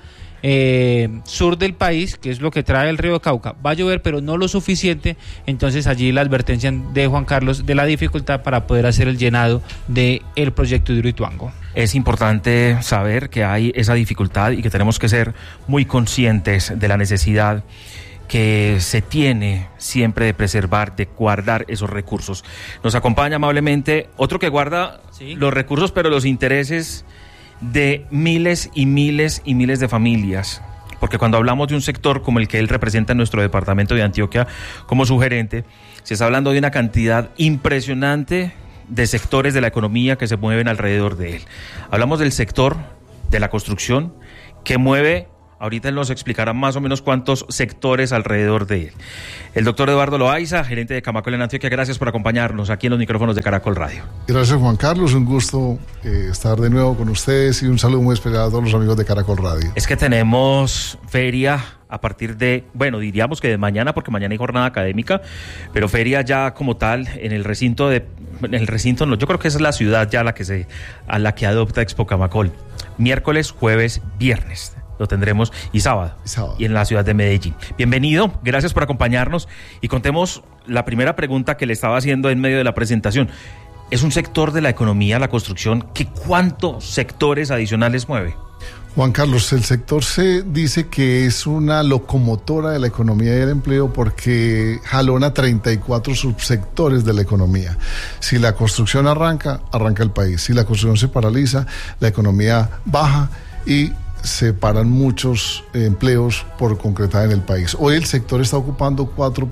sur del país, que es lo que trae el río Cauca. Va a llover, pero no lo suficiente. Entonces allí la advertencia de Juan Carlos de la dificultad para poder hacer el llenado del proyecto de Hidroituango. Es importante saber que hay esa dificultad y que tenemos que ser muy conscientes de la necesidad que se tiene siempre de preservar, de guardar esos recursos. Nos acompaña amablemente otro que guarda los recursos, pero los intereses de miles y miles y miles de familias, porque cuando hablamos de un sector como el que él representa en nuestro departamento de Antioquia como su gerente, se está hablando de una cantidad impresionante de sectores de la economía que se mueven alrededor de él. Hablamos del sector de la construcción que mueve, ahorita él nos explicará más o menos cuántos sectores alrededor de él. El doctor Eduardo Loaiza, gerente de Camacol en Antioquia, gracias por acompañarnos aquí en los micrófonos de Caracol Radio. Gracias, Juan Carlos, un gusto estar de nuevo con ustedes y un saludo muy especial a todos los amigos de Caracol Radio. Es que tenemos feria a partir de, bueno, diríamos que de mañana, porque mañana hay jornada académica, pero feria ya como tal en el recinto no, yo creo que esa es la ciudad ya a la que adopta Expo Camacol. Miércoles, jueves, viernes. Lo tendremos y sábado. Y en la ciudad de Medellín. Bienvenido, gracias por acompañarnos y contemos la primera pregunta que le estaba haciendo en medio de la presentación. Es un sector de la economía, la construcción, que ¿cuántos sectores adicionales mueve? Juan Carlos, el sector se dice que es una locomotora de la economía y el empleo porque jalona 34 subsectores de la economía. Si la construcción arranca el país. Si la construcción se paraliza, la economía baja y se paran muchos empleos por concretar en el país. Hoy el sector está ocupando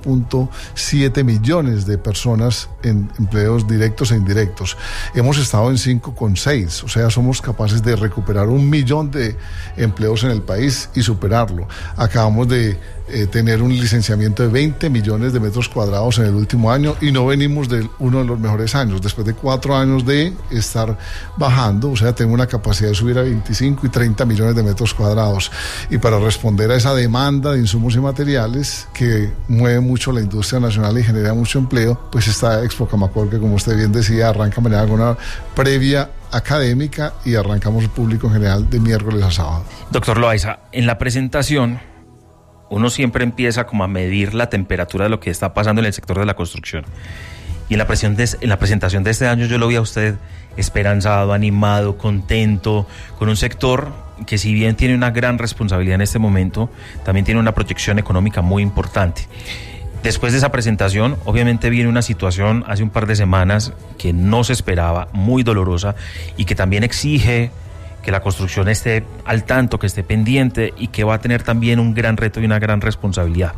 4.7 millones de personas en empleos directos e indirectos. Hemos estado en 5,6, o sea, somos capaces de recuperar 1 millón de empleos en el país y superarlo. Acabamos de tener un licenciamiento de 20 millones de metros cuadrados en el último año y no venimos de uno de los mejores años. Después de 4 años de estar bajando, o sea, tengo una capacidad de subir a 25 y 30 millones de metros cuadrados. Y para responder a esa demanda de insumos y materiales que mueve mucho la industria nacional y genera mucho empleo, pues está Expo Camacol, que como usted bien decía, arranca mañana con una previa académica y arrancamos el público en general de miércoles a sábado. Doctor Loaiza, en la presentación uno siempre empieza como a medir la temperatura de lo que está pasando en el sector de la construcción. Y en la presentación de este año yo lo vi a usted esperanzado, animado, contento, con un sector que si bien tiene una gran responsabilidad en este momento, también tiene una proyección económica muy importante. Después de esa presentación, obviamente viene una situación hace un par de semanas que no se esperaba, muy dolorosa y que también exige que la construcción esté al tanto, que esté pendiente y que va a tener también un gran reto y una gran responsabilidad.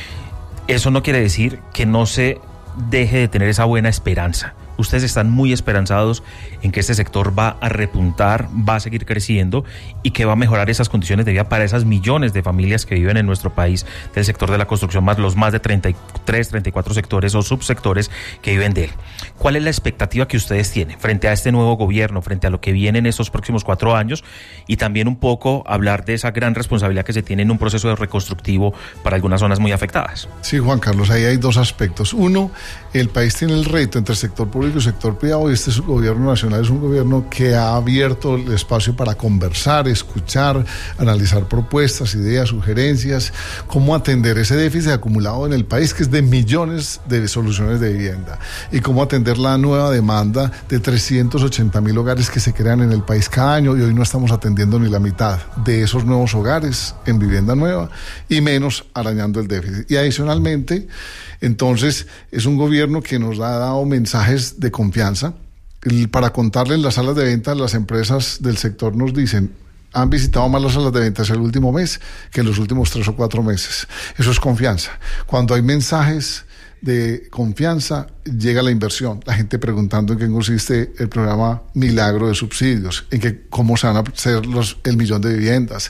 Eso no quiere decir que no se deje de tener esa buena esperanza. Ustedes están muy esperanzados en que este sector va a repuntar, va a seguir creciendo y que va a mejorar esas condiciones de vida para esas millones de familias que viven en nuestro país del sector de la construcción, más los más de 33, 34 sectores o subsectores que viven de él. ¿Cuál es la expectativa que ustedes tienen frente a este nuevo gobierno, frente a lo que viene en estos próximos 4 años y también un poco hablar de esa gran responsabilidad que se tiene en un proceso de reconstructivo para algunas zonas muy afectadas? Sí, Juan Carlos, ahí hay 2 aspectos. Uno, el país tiene el reto entre el sector público y el sector privado, y este gobierno nacional es un gobierno que ha abierto el espacio para conversar, escuchar, analizar propuestas, ideas, sugerencias, cómo atender ese déficit acumulado en el país, que es de millones de soluciones de vivienda, y cómo atender la nueva demanda de 380,000 hogares que se crean en el país cada año, y hoy no estamos atendiendo ni la mitad de esos nuevos hogares en vivienda nueva, y menos arañando el déficit. Y adicionalmente, entonces, es un gobierno que nos ha dado mensajes de confianza. Para contarle, en las salas de venta, las empresas del sector nos dicen: han visitado más las salas de ventas el último mes que en los últimos 3 o 4 meses. Eso es confianza. Cuando hay mensajes de confianza, llega la inversión. La gente preguntando en qué consiste el programa Milagro de subsidios, en que cómo se van a hacer el millón de viviendas,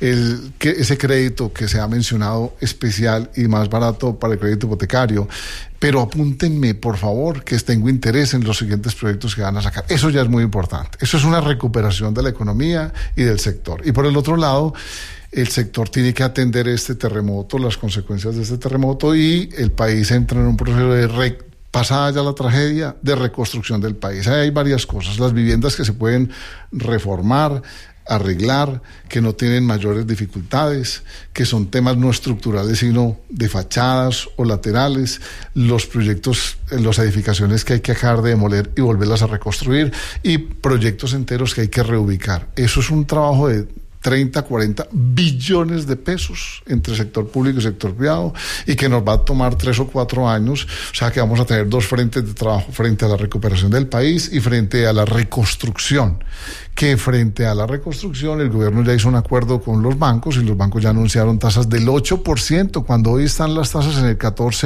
ese crédito que se ha mencionado especial y más barato para el crédito hipotecario. Pero apúntenme, por favor, que tengo interés en los siguientes proyectos que van a sacar. Eso ya es muy importante. Eso es una recuperación de la economía y del sector. Y por el otro lado, el sector tiene que atender este terremoto, las consecuencias de este terremoto, y el país entra en un proceso de pasada ya la tragedia, de reconstrucción del país. Ahí hay varias cosas. Las viviendas que se pueden reformar, arreglar, que no tienen mayores dificultades, que son temas no estructurales sino de fachadas o laterales, los proyectos, las edificaciones que hay que dejar de demoler y volverlas a reconstruir, y proyectos enteros que hay que reubicar. Eso es un trabajo de 30, 40 billones de pesos entre sector público y sector privado, y que nos va a tomar 3 o 4 años. O sea que vamos a tener 2 frentes de trabajo: frente a la recuperación del país y frente a la reconstrucción. Que frente a la reconstrucción, el gobierno ya hizo un acuerdo con los bancos, y los bancos ya anunciaron tasas del 8%, cuando hoy están las tasas en el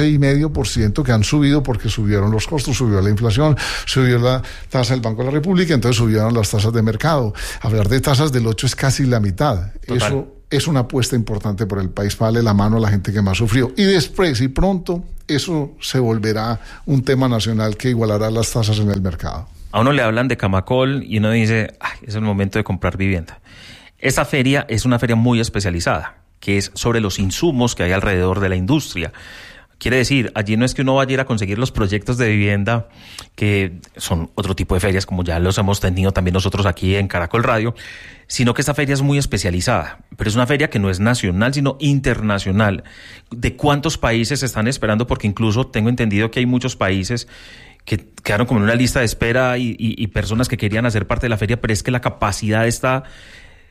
14,5%, que han subido porque subieron los costos, subió la inflación, subió la tasa del Banco de la República, entonces subieron las tasas de mercado. Hablar de tasas del 8 es casi la mitad. Total. Eso es una apuesta importante por el país, para darle la mano a la gente que más sufrió. Y después y pronto eso se volverá un tema nacional que igualará las tasas en el mercado. A uno le hablan de Camacol y uno dice: es el momento de comprar vivienda. Esta feria es una feria muy especializada, que es sobre los insumos que hay alrededor de la industria. Quiere decir, allí no es que uno vaya a ir a conseguir los proyectos de vivienda, que son otro tipo de ferias, como ya los hemos tenido también nosotros aquí en Caracol Radio, sino que esta feria es muy especializada. Pero es una feria que no es nacional, sino internacional. ¿De cuántos países están esperando? Porque incluso tengo entendido que hay muchos países que quedaron como en una lista de espera y personas que querían hacer parte de la feria, pero es que la capacidad está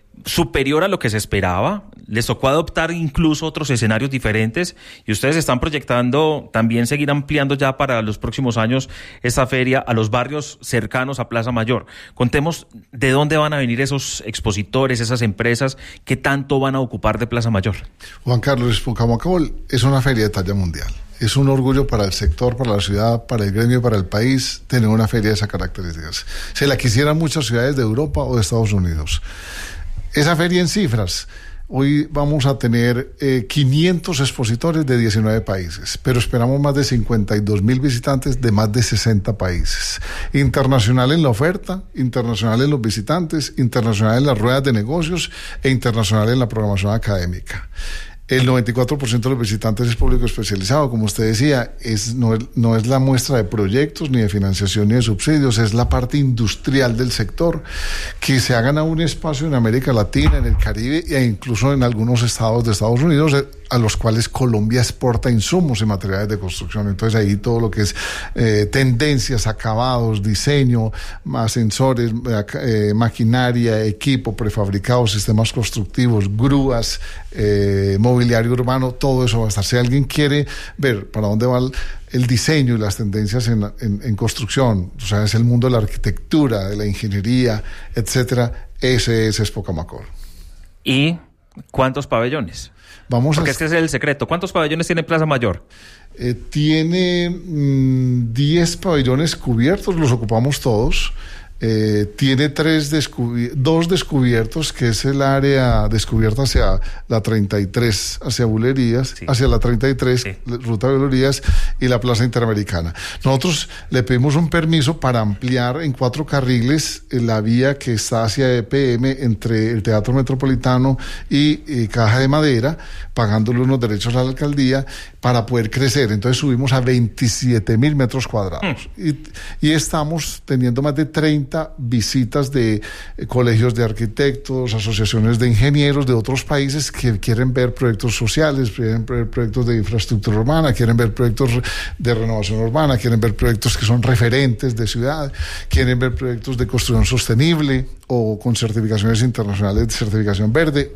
superior a lo que se esperaba, les tocó adoptar incluso otros escenarios diferentes y ustedes están proyectando también seguir ampliando ya para los próximos años esta feria a los barrios cercanos a Plaza Mayor. Contemos de dónde van a venir esos expositores, esas empresas, qué tanto van a ocupar de Plaza Mayor. Juan Carlos, Expocamacol es una feria de talla mundial. Es un orgullo para el sector, para la ciudad, para el gremio y para el país tener una feria de esas características. Se la quisieran muchas ciudades de Europa o de Estados Unidos. Esa feria en cifras, hoy vamos a tener 500 expositores de 19 países, pero esperamos más de 52,000 visitantes de más de 60 países. Internacional en la oferta, internacional en los visitantes, internacional en las ruedas de negocios e internacional en la programación académica. El 94% de los visitantes es público especializado, como usted decía, no es la muestra de proyectos, ni de financiación, ni de subsidios, es la parte industrial del sector, que se hagan a un espacio en América Latina, en el Caribe e incluso en algunos estados de Estados Unidos, a los cuales Colombia exporta insumos y materiales de construcción. Entonces ahí todo lo que es tendencias, acabados, diseño, ascensores, maquinaria, equipo prefabricado, sistemas constructivos, grúas, mobiliario urbano, todo eso va a estar. Si alguien quiere ver para dónde va el diseño y las tendencias en construcción, o sea, es el mundo de la arquitectura, de la ingeniería, etcétera, ese es Expocamacol. ¿Y cuántos pabellones? Porque este es el secreto. ¿Cuántos pabellones tiene Plaza Mayor? Tiene 10 pabellones cubiertos, los ocupamos todos. Tiene 2 descubiertos, que es el área descubierta hacia la 33, hacia Bulerías, sí. Hacia la 33, sí. Ruta de Bulerías y la Plaza Interamericana. Nosotros le pedimos un permiso para ampliar en 4 carriles la vía que está hacia EPM entre el Teatro Metropolitano y Caja de Madera, pagándole unos derechos a la alcaldía para poder crecer. Entonces subimos a 27,000 metros cuadrados y estamos teniendo más de 30 visitas de colegios de arquitectos, asociaciones de ingenieros de otros países que quieren ver proyectos sociales, quieren ver proyectos de infraestructura urbana, quieren ver proyectos de renovación urbana, quieren ver proyectos que son referentes de ciudad, quieren ver proyectos de construcción sostenible o con certificaciones internacionales de certificación verde,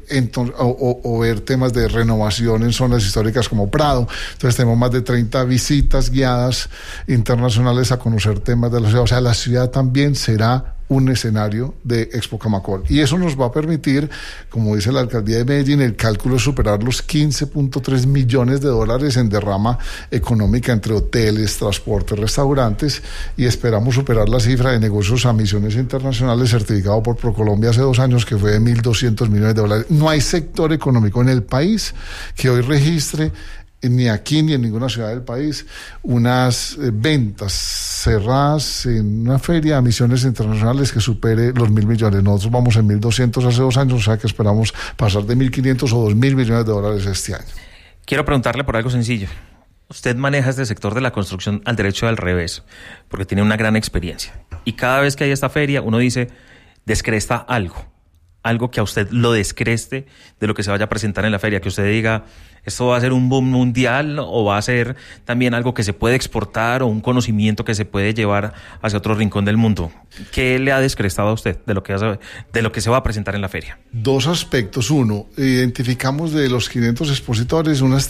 o ver temas de renovación en zonas históricas como Prado. Entonces tenemos más de 30 visitas guiadas internacionales a conocer temas de la ciudad. O sea, la ciudad también será un escenario de Expocamacol. Y eso nos va a permitir, como dice la alcaldía de Medellín, el cálculo es superar los 15.3 millones de dólares en derrama económica entre hoteles, transportes, restaurantes, y esperamos superar la cifra de negocios a misiones internacionales certificado por ProColombia hace 2 años, que fue de 1.200 millones de dólares. No hay sector económico en el país que hoy registre, ni aquí ni en ninguna ciudad del país, unas ventas cerradas en una feria a misiones internacionales que supere los 1.000 millones. Nosotros vamos en 1.200 hace 2 años, o sea que esperamos pasar de 1.500 o 2.000 millones de dólares este año. Quiero preguntarle por algo sencillo. Usted maneja este sector de la construcción al derecho del revés, porque tiene una gran experiencia. Y cada vez que hay esta feria, uno dice, descresta algo que a usted lo descreste de lo que se vaya a presentar en la feria, que usted diga, esto va a ser un boom mundial o va a ser también algo que se puede exportar o un conocimiento que se puede llevar hacia otro rincón del mundo. ¿Qué le ha descrestado a usted de lo que se va a presentar en la feria? 2 aspectos. Uno, identificamos de los 500 expositores unas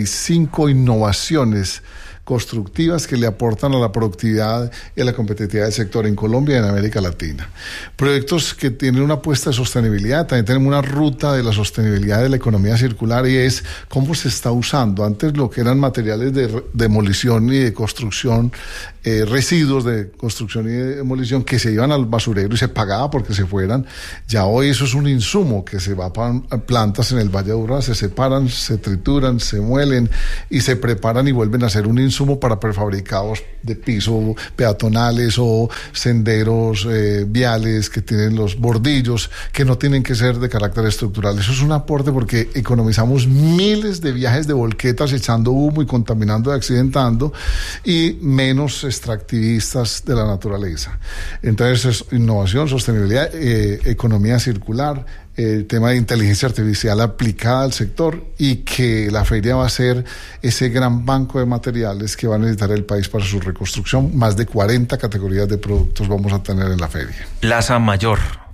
35 innovaciones constructivas que le aportan a la productividad y a la competitividad del sector en Colombia y en América Latina. Proyectos que tienen una apuesta de sostenibilidad, también tenemos una ruta de la sostenibilidad de la economía circular, y es cómo se está usando. Antes lo que eran materiales de demolición y de construcción, residuos de construcción y de demolición que se iban al basurero y se pagaba porque se fueran, ya hoy eso es un insumo que se va a plantas en el Valle de Aburrá, se separan, se trituran, se muelen y se preparan y vuelven a ser un insumo para prefabricados de piso, peatonales o senderos viales que tienen los bordillos, que no tienen que ser de carácter estructural. Eso es un aporte porque economizamos miles de viajes de volquetas echando humo y contaminando y accidentando, y menos extractivistas de la naturaleza. Entonces es innovación, sostenibilidad, economía circular, el tema de inteligencia artificial aplicada al sector, y que la feria va a ser ese gran banco de materiales que va a necesitar el país para su reconstrucción. Más de 40 categorías de productos vamos a tener en la feria. Plaza Mayor,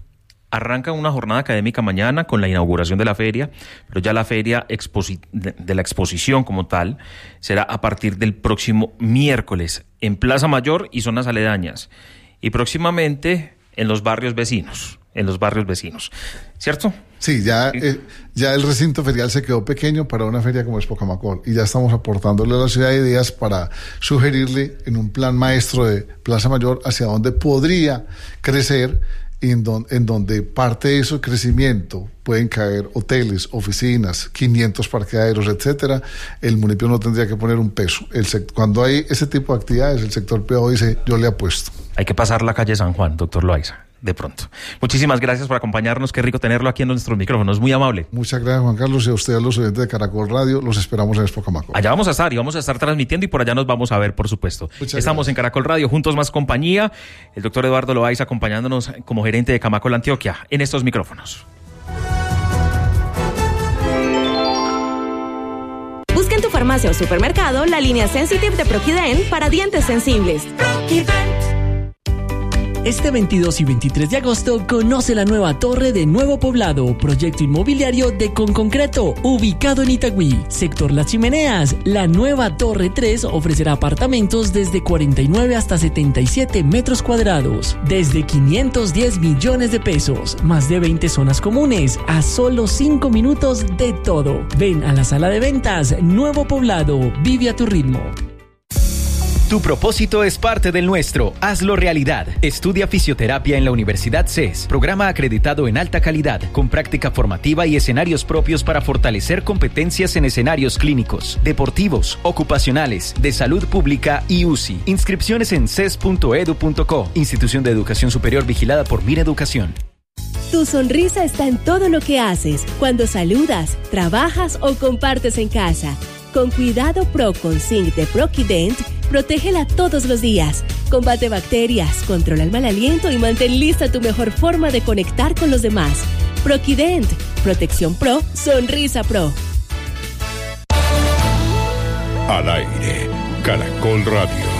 Arranca una jornada académica mañana con la inauguración de la feria, pero ya la feria de la exposición como tal será a partir del próximo miércoles en Plaza Mayor y zonas aledañas, y próximamente en los barrios vecinos, ¿cierto? Sí, ya el recinto ferial se quedó pequeño para una feria como Expo Camacol, y ya estamos aportándole a la ciudad ideas para sugerirle en un plan maestro de Plaza Mayor hacia dónde podría crecer, en donde parte de ese crecimiento pueden caer hoteles, oficinas, 500 parqueaderos, etcétera. El municipio no tendría que poner un peso. Cuando hay ese tipo de actividades, el sector privado dice, yo le apuesto. Hay que pasar la calle San Juan, doctor Loaiza, de pronto. Muchísimas gracias por acompañarnos, qué rico tenerlo aquí en nuestros micrófonos, muy amable. Muchas gracias, Juan Carlos, y a ustedes, los oyentes de Caracol Radio, los esperamos en Expo Camacol. Allá vamos a estar y vamos a estar transmitiendo, y por allá nos vamos a ver, por supuesto. Estamos en Caracol Radio, juntos más compañía, el doctor Eduardo Loaiza acompañándonos como gerente de Camacol Antioquia en estos micrófonos. Busca en tu farmacia o supermercado la línea Sensitive de Proquident para dientes sensibles. Este 22 y 23 de agosto conoce la nueva torre de Nuevo Poblado, proyecto inmobiliario de Conconcreto, ubicado en Itagüí, sector Las Chimeneas. La nueva Torre 3 ofrecerá apartamentos desde 49 hasta 77 metros cuadrados, desde 510 millones de pesos, más de 20 zonas comunes, a solo 5 minutos de todo. Ven a la sala de ventas Nuevo Poblado, vive a tu ritmo. Tu propósito es parte del nuestro. Hazlo realidad. Estudia fisioterapia en la Universidad CES. Programa acreditado en alta calidad, con práctica formativa y escenarios propios para fortalecer competencias en escenarios clínicos, deportivos, ocupacionales, de salud pública y UCI. Inscripciones en ces.edu.co. Institución de Educación Superior vigilada por Mineducación. Tu sonrisa está en todo lo que haces, cuando saludas, trabajas o compartes en casa. Con Cuidado Pro con Zinc de Proquident, protégela todos los días. Combate bacterias, controla el mal aliento y mantén lista tu mejor forma de conectar con los demás. Proquident, protección pro, sonrisa pro. Al aire, Caracol Radio.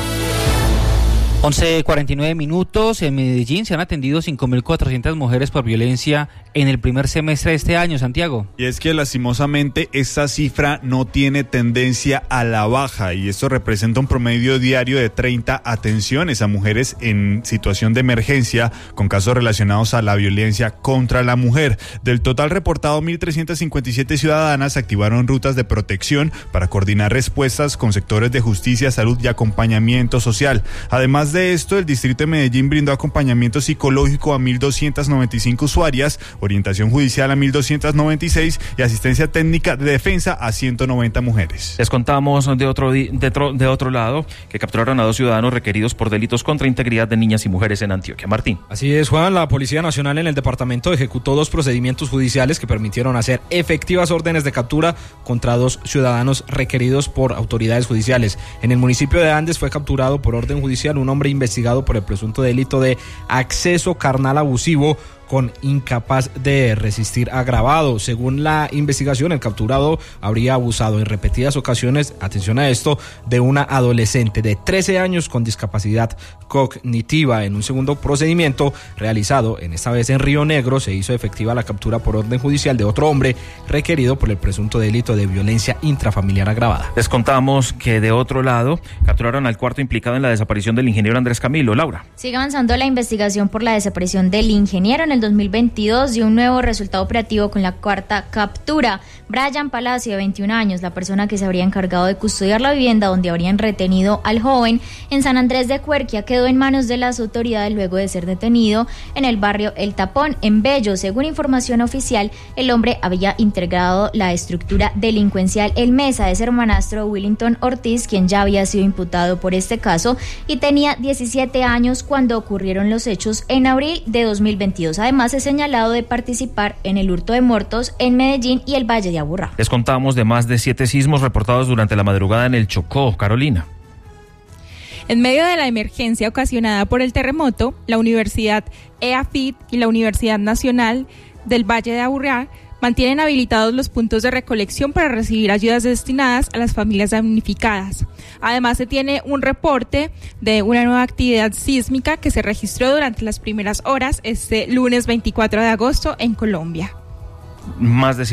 11:49 minutos. En Medellín se han atendido 5.400 mujeres por violencia en el primer semestre de este año, Santiago. Y es que lastimosamente esta cifra no tiene tendencia a la baja, y esto representa un promedio diario de 30 atenciones a mujeres en situación de emergencia con casos relacionados a la violencia contra la mujer. Del total reportado, 1.357 ciudadanas activaron rutas de protección para coordinar respuestas con sectores de justicia, salud y acompañamiento social. Además de esto, el distrito de Medellín brindó acompañamiento psicológico a 1.295 usuarias, orientación judicial a 1.296 y asistencia técnica de defensa a 190 mujeres. Les contamos de otro lado que capturaron a 2 ciudadanos requeridos por delitos contra integridad de niñas y mujeres en Antioquia. Martín. Así es, Juan. La Policía Nacional en el departamento ejecutó 2 procedimientos judiciales que permitieron hacer efectivas órdenes de captura contra 2 ciudadanos requeridos por autoridades judiciales. En el municipio de Andes fue capturado por orden judicial un hombre investigado por el presunto delito de acceso carnal abusivo con incapaz de resistir agravado. Según la investigación, el capturado habría abusado en repetidas ocasiones, atención a esto, de una adolescente de 13 años con discapacidad cognitiva. En un segundo procedimiento realizado, esta vez en Río Negro, se hizo efectiva la captura por orden judicial de otro hombre requerido por el presunto delito de violencia intrafamiliar agravada. Les contamos que de otro lado capturaron al cuarto implicado en la desaparición del ingeniero Andrés Camilo. Laura. Sigue avanzando la investigación por la desaparición del ingeniero. En el 2022 dio un nuevo resultado operativo con la cuarta captura. Brian Palacio, de 21 años, la persona que se habría encargado de custodiar la vivienda donde habrían retenido al joven en San Andrés de Cuerquia, quedó en manos de las autoridades luego de ser detenido en el barrio El Tapón, en Bello. Según información oficial, el hombre había integrado la estructura delincuencial El Mesa, es hermanastro Willington Ortiz, quien ya había sido imputado por este caso y tenía 17 años cuando ocurrieron los hechos en abril de 2022. Además, es señalado de participar en el hurto de muertos en Medellín y el Valle de Aburrá. Les contamos de más de 7 sismos reportados durante la madrugada en el Chocó. Carolina. En medio de la emergencia ocasionada por el terremoto, la Universidad EAFIT y la Universidad Nacional del Valle de Aburrá mantienen habilitados los puntos de recolección para recibir ayudas destinadas a las familias damnificadas. Además, se tiene un reporte de una nueva actividad sísmica que se registró durante las primeras horas este lunes 24 de agosto en Colombia. Más de